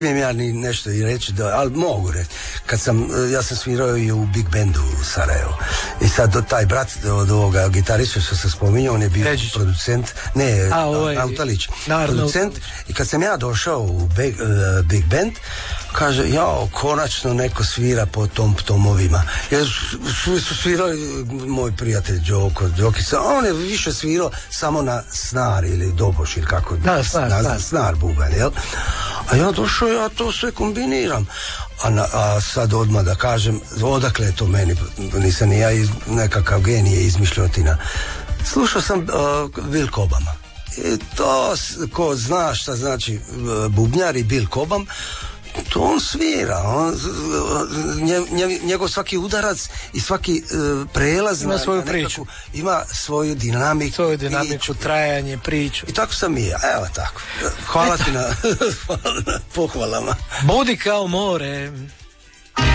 smijem ja ni nešto i reći, ali mogu reći. Ja sam svirao i u Big Bandu u Sarajevu. I sad taj brat od ovoga gitarista što se spominjao, on je bio producent, Autalić, producent. I kad sam ja došao u Big Band, kaže, konačno neko svira po tomovima. Jer su svirali moj prijatelj Đokica, a on je više svirao samo na snar ili doboš ili kako, snar bubanj, jel? A ja došao, ja to sve kombiniram. A sad odmah da kažem, odakle je to meni, nisam ni ja nekakav genije izmišljotina. Slušao sam Bill Cobhama. I to, ko zna šta znači bubnjar i Bill Cobham, to on svira, njegov svaki udarac i svaki prelaz ima svoju priču, ima svoju dinamiku, priču, trajanje, priču. I tako sam i ja, evo tako. Hvala ti na pohvalama. Budi kao more.